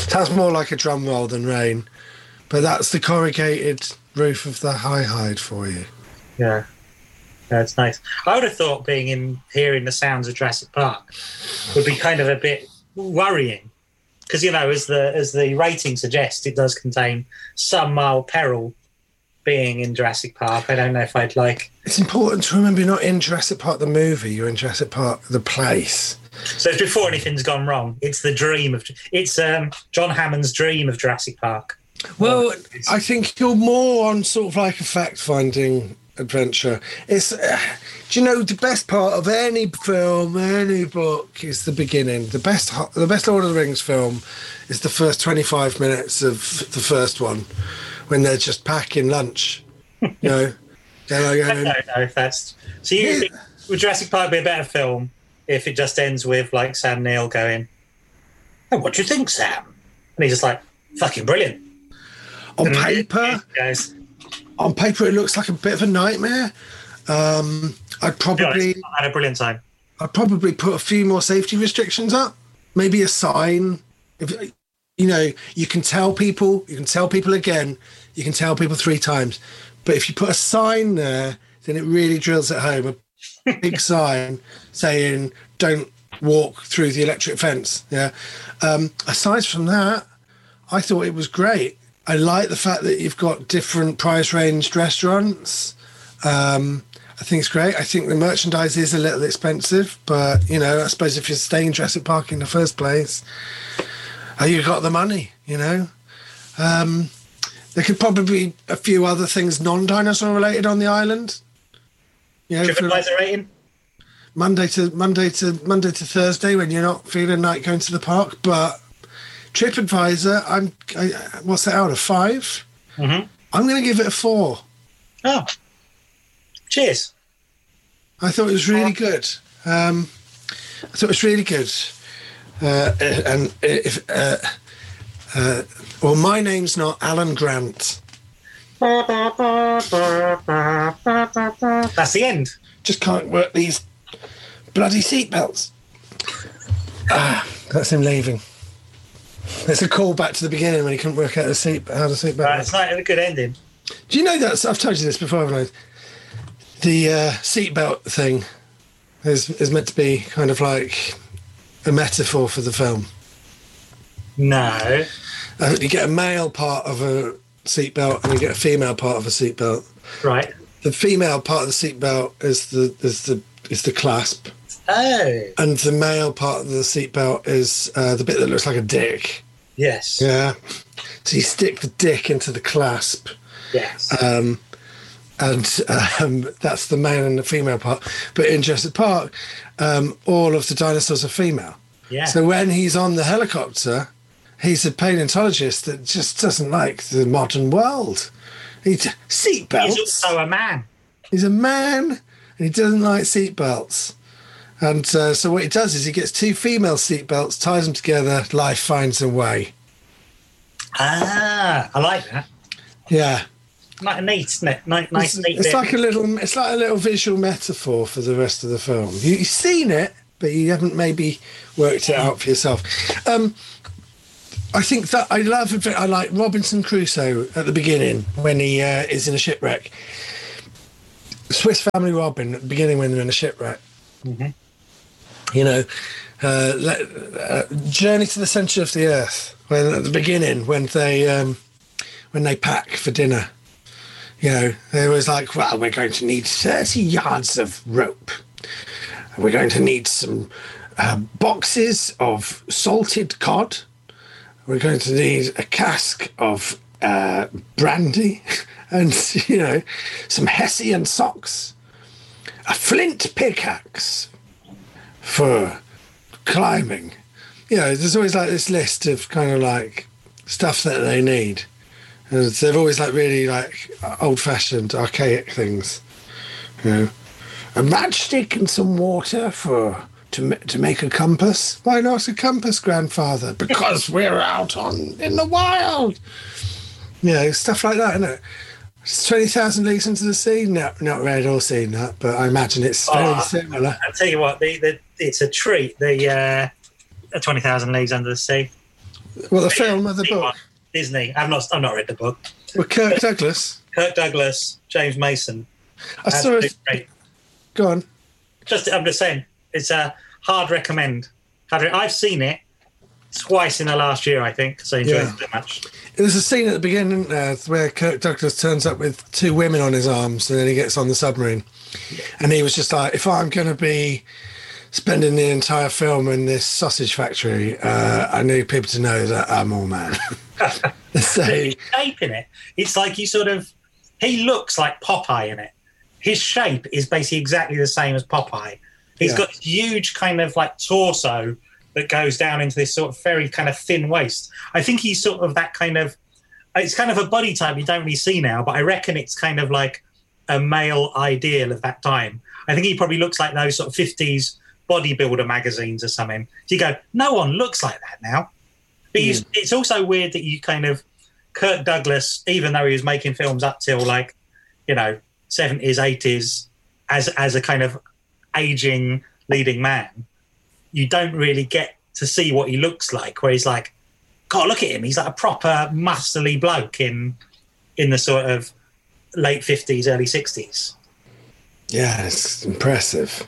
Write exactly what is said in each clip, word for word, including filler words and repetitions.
Sounds more like a drum roll than rain, but that's the corrugated roof of the high hide for you. Yeah. That's nice. I would have thought being in hearing the sounds of Jurassic Park would be kind of a bit worrying, because you know, as the as the rating suggests, it does contain some mild peril. Being in Jurassic Park, I don't know if I'd like. It's important to remember you're not in Jurassic Park the movie. You're in Jurassic Park the place. So it's before anything's gone wrong. It's the dream of. It's um, John Hammond's dream of Jurassic Park. Well, I think you're more on sort of like a fact-finding adventure. It's, uh, do you know, the best part of any film, any book is the beginning. The best, the best Lord of the Rings film is the first twenty-five minutes of the first one, when they're just packing lunch. You know, they're like, I don't know if that's. So you Yeah. think would Jurassic Park be a better film if it just ends with like Sam Neill going, "Oh, what do you think, Sam?" And he's just like, "Fucking brilliant." on And paper, he goes, on paper, it looks like a bit of a nightmare. Um, I'd "To be probably, honest, I had a brilliant time. I'd probably put a few more safety restrictions up. Maybe a sign. If you know, you can tell people, you can tell people again, you can tell people three times. But if you put a sign there, then it really drills it home. A big sign saying, "Don't walk through the electric fence." Yeah. Um, aside from that, I thought it was great. I like the fact that you've got different price ranged restaurants. Um, I think it's great. I think the merchandise is a little expensive, but, you know, I suppose if you're staying in Jurassic Park in the first place, uh, you got the money, you know. Um, there could probably be a few other things non-dinosaur related on the island. You know, for TripAdvisor rating? Monday to Monday to Monday to Thursday when you're not feeling like going to the park. But TripAdvisor, I'm I, what's that out of five? Mm-hmm. I'm going to give it a four. Oh, cheers. I thought it was really good. Um, I thought it was really good. Uh, and if uh, uh, well, my name's not Alan Grant. That's the end. Just can't work these bloody seatbelts. Ah, that's him leaving. It's a call back to the beginning when he couldn't work out the seat, how the seatbelt Right, was. it's not a good ending. Do you know that? I've told you this before, haven't I? The uh, seatbelt thing is is meant to be kind of like a metaphor for the film. No. Uh, you get a male part of a seatbelt and you get a female part of a seatbelt. Right. The female part of the seatbelt is the is the is the clasp, Oh. and the male part of the seatbelt is uh, the bit that looks like a dick. Yes. Yeah. So you stick the dick into the clasp. Yes. Um, and um, that's the male and the female part. But in Jurassic Park, um, all of the dinosaurs are female. Yeah. So when he's on the helicopter, he's a paleontologist that just doesn't like the modern world. He t- seatbelts. He's also a man. He's a man, and he doesn't like seatbelts. And uh, so what he does is he gets two female seatbelts, ties them together, life finds a way. Ah, I like that. Yeah. Like neat, isn't it? Nice, nice It's, neat it's bit. like a little, it's like a little visual metaphor for the rest of the film. You, you've seen it, but you haven't maybe worked it out for yourself. Um, I think that I love a bit. I like Robinson Crusoe at the beginning when he uh, is in a shipwreck. Swiss Family Robin at the beginning when they're in a shipwreck. Mm-hmm. You know, uh, let, uh, Journey to the Centre of the Earth. When at the beginning when they um, when they pack for dinner. You know, they was like, well, we're going to need thirty yards of rope. We're going to need some uh, boxes of salted cod. We're going to need a cask of uh, brandy and, you know, some Hessian socks, a flint pickaxe for climbing. You know, there's always like this list of kind of like stuff that they need. And they're always like really like old-fashioned, archaic things. You know, a matchstick and some water for to ma- to make a compass. Why not a compass, grandfather? Because we're out on in the wild. You know, stuff like that, isn't it? It's twenty thousand Leagues Into the Sea. No, not read or seen that, but I imagine it's very Oh, similar. I'll tell you what, the, the, it's a treat. The uh, twenty thousand Leagues Under the Sea. Well, the film or the book? Disney. I've not. I've not read the book. With Kirk Douglas. Kirk Douglas, James Mason. I saw it. Great. Go on. Just, I'm just saying, it's a hard recommend. I've seen it twice in the last year, I think, so I enjoyed yeah. it so much. There's a scene at the beginning uh, where Kirk Douglas turns up with two women on his arms, and then he gets on the submarine. Yeah. And he was just like, if I'm going to be spending the entire film in this sausage factory, uh, I need people to know that I'm all man. So, the shape in it, it's like he sort of, he looks like Popeye in it. His shape is basically exactly the same as Popeye. He's yeah. got this huge kind of like torso that goes down into this sort of very kind of thin waist. I think he's sort of that kind of, it's kind of a body type you don't really see now, but I reckon it's kind of like a male ideal of that time. I think he probably looks like those sort of fifties bodybuilder magazines or something. So you go, no one looks like that now. But mm. it's also weird that you kind of, Kirk Douglas, even though he was making films up till like, you know, seventies, eighties, as as a kind of aging leading man, you don't really get to see what he looks like, where he's like, God, look at him. He's like a proper muscly bloke in in the sort of late fifties, early sixties. Yeah, it's impressive.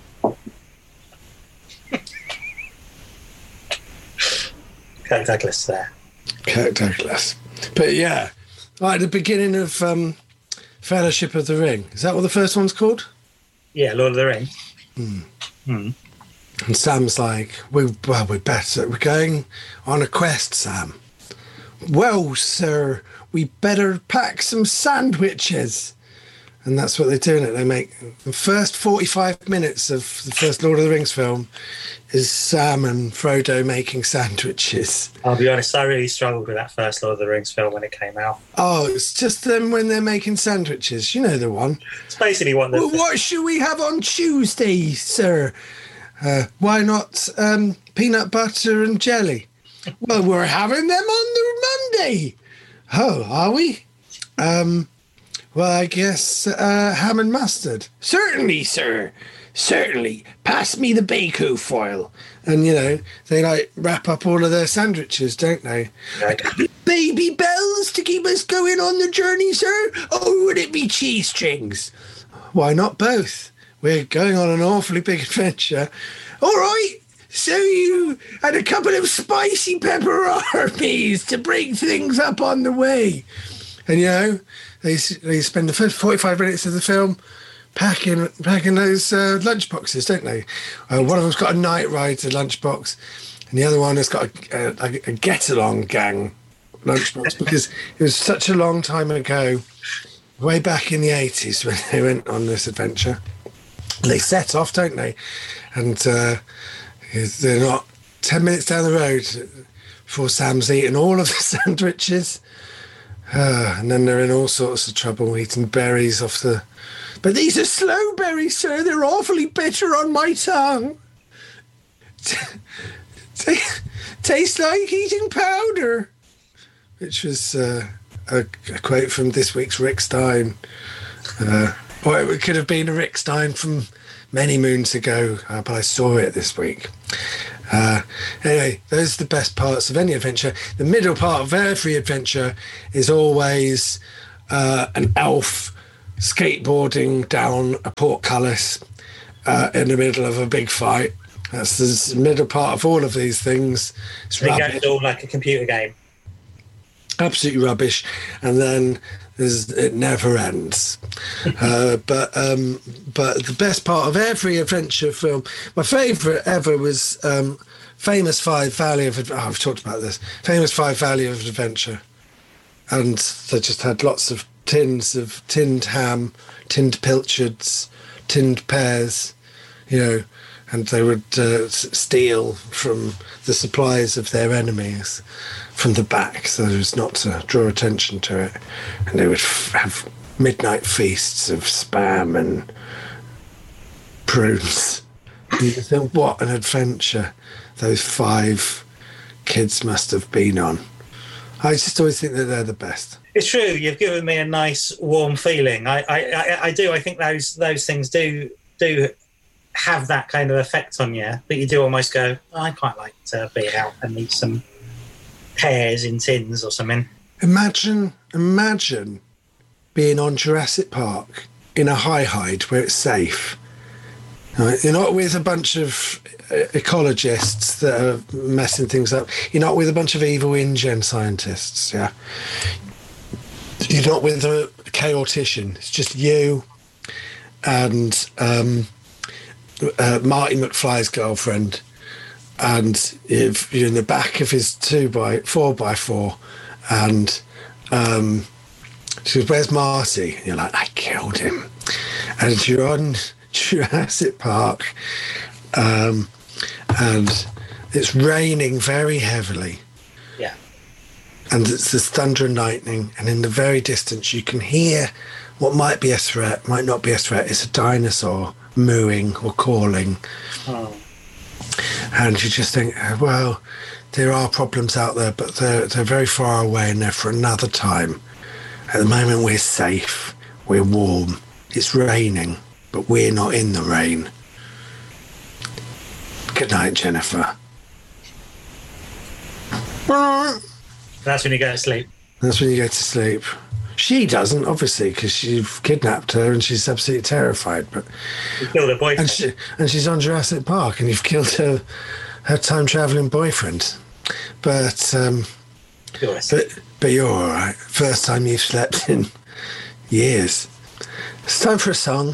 Kirk Douglas there. Kirk Douglas. But yeah, like the beginning of um, Fellowship of the Ring. Is that what the first one's called? Yeah, Lord of the Rings. Mm. Mm. And Sam's like, we, well, we better, we're going on a quest, Sam. Well, sir, we better pack some sandwiches. And that's what they do in it. They make the first forty-five minutes of the first Lord of the Rings film is Sam and Frodo making sandwiches. I'll be honest, I really struggled with that first Lord of the Rings film when it came out. Oh, it's just them when they're making sandwiches. You know the one. It's basically what the... Well, what should we have on Tuesday, sir? Uh, why not um, peanut butter and jelly? Well, we're having them on the Monday. Oh, are we? Um... Well, I guess uh, ham and mustard. Certainly, sir. Certainly. Pass me the Baku foil. And, you know, they, like, wrap up all of their sandwiches, don't they? Right. Baby bells to keep us going on the journey, sir? Or would it be cheese strings? Why not both? We're going on an awfully big adventure. All right. So you had a couple of spicy pepper armies to bring things up on the way. And, you know... They they spend the first forty-five minutes of the film packing packing those uh, lunch boxes, don't they? Uh, one of them's got a night rider lunchbox, and the other one has got a, a, a get-along gang lunchbox because it was such a long time ago, way back in the eighties when they went on this adventure. They set off, don't they? And uh, they're not ten minutes down the road before Sam's eaten all of the sandwiches. Uh, and then they're in all sorts of trouble eating berries off the... But these are slow berries, sir. They're awfully bitter on my tongue. Tastes like eating powder. Which was uh, a, a quote from this week's Rick Stein. Uh, or it could have been a Rick Stein from many moons ago, uh, but I saw it this week. Uh, anyway, those are the best parts of any adventure. The middle part of every adventure is always uh, an elf skateboarding down a portcullis uh, in the middle of a big fight. That's the middle part of all of these things. It's rubbish. It's all like a computer game. Absolutely rubbish. And then there's, it never ends. uh, but um, but the best part of every adventure film, my favourite ever was um, Famous Five Valley of... Oh, I've talked about this. Famous Five Valley of Adventure. And they just had lots of tins of tinned ham, tinned pilchards, tinned pears, you know, and they would uh, steal from the supplies of their enemies from the back so as not to draw attention to it. And they would f- have midnight feasts of spam and prunes. You think, what an adventure those five kids must have been on. I just always think that they're the best. It's true. You've given me a nice, warm feeling. I, I, I, I do. I think those those things do do have that kind of effect on you that you do almost go, oh, I quite like to be out and eat some pears in tins or something. Imagine, imagine being on Jurassic Park in a high hide where it's safe. Right? You're not with a bunch of ecologists that are messing things up. You're not with a bunch of evil InGen scientists. Yeah, you're not with a chaotician. It's just you and um, uh, Marty McFly's girlfriend, and if you're in the back of his two by four by four, and um, she goes, "Where's Marty?" And you're like, "I killed him," and you're on Jurassic Park. Um, and it's raining very heavily. Yeah. And it's this thunder and lightning, and in the very distance you can hear what might be a threat, might not be a threat. It's a dinosaur mooing or calling. Oh. And you just think, well, there are problems out there, but they're, they're very far away and they're for another time. At the moment we're safe, we're warm, it's raining, but we're not in the rain. Good night, Jennifer. That's when you go to sleep. That's when you go to sleep. She doesn't, obviously, because you've kidnapped her and she's absolutely terrified. But you killed her boyfriend. And, she, and she's on Jurassic Park and you've killed her, her time-travelling boyfriend. But, um, but, but you're all right. First time you've slept in years. It's time for a song.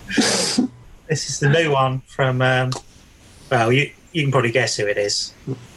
This is the new one from, um, well, you, you can probably guess who it is.